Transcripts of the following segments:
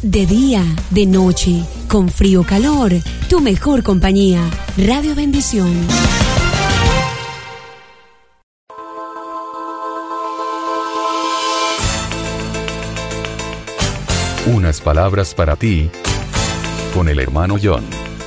De día, de noche, con frío o calor, tu mejor compañía. Radio Bendición. Unas palabras para ti, con el hermano John.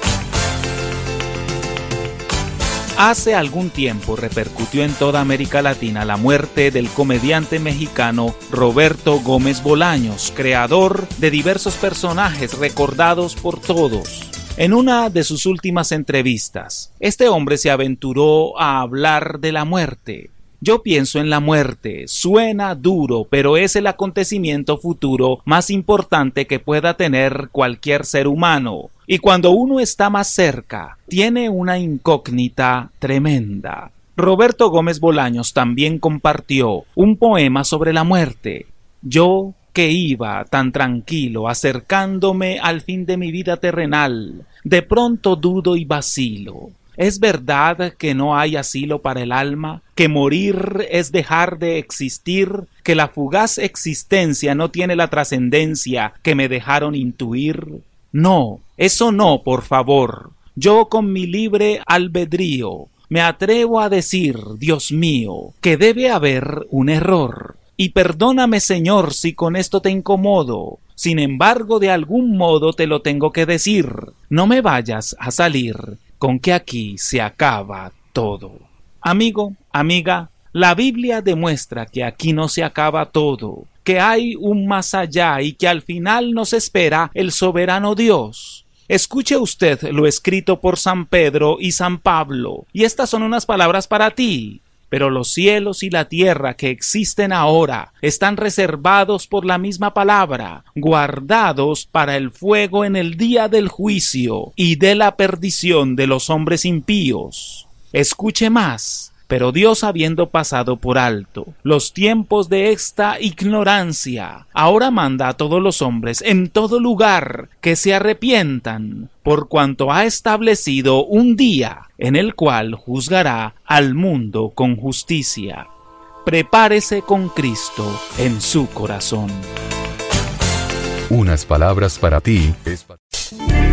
Hace algún tiempo repercutió en toda América Latina la muerte del comediante mexicano Roberto Gómez Bolaños, creador de diversos personajes recordados por todos. En una de sus últimas entrevistas, este hombre se aventuró a hablar de la muerte. Yo pienso en la muerte, suena duro, pero es el acontecimiento futuro más importante que pueda tener cualquier ser humano. Y cuando uno está más cerca, tiene una incógnita tremenda. Roberto Gómez Bolaños también compartió un poema sobre la muerte. Yo, que iba tan tranquilo acercándome al fin de mi vida terrenal, de pronto dudo y vacilo. ¿Es verdad que no hay asilo para el alma? ¿Que morir es dejar de existir? ¿Que la fugaz existencia no tiene la trascendencia que me dejaron intuir? No, eso no, por favor. Yo con mi libre albedrío me atrevo a decir, Dios mío, que debe haber un error. Y perdóname, Señor, si con esto te incomodo. Sin embargo, de algún modo te lo tengo que decir. No me vayas a salir con que aquí se acaba todo. Amigo, amiga, la Biblia demuestra que aquí no se acaba todo, que hay un más allá y que al final nos espera el soberano Dios. Escuche usted lo escrito por San Pedro y San Pablo, y estas son unas palabras para ti. Pero los cielos y la tierra que existen ahora están reservados por la misma palabra, guardados para el fuego en el día del juicio y de la perdición de los hombres impíos. Escuche más. Pero Dios, habiendo pasado por alto los tiempos de esta ignorancia, ahora manda a todos los hombres en todo lugar que se arrepientan, por cuanto ha establecido un día en el cual juzgará al mundo con justicia. Prepárese con Cristo en su corazón. Unas palabras para ti.